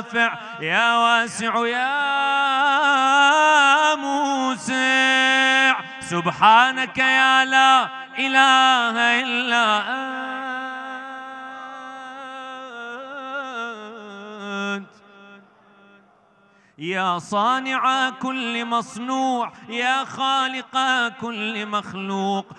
واسع يا واسع يا موسع، سبحانك يا لا إله إلا أنت، يا صانع كل مصنوع يا خالق كل مخلوق،